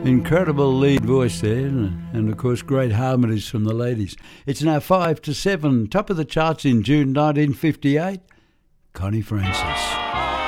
Incredible lead voice there, and of course great harmonies from the ladies. It's now 5 to 7, top of the charts in June 1958, Connie Francis.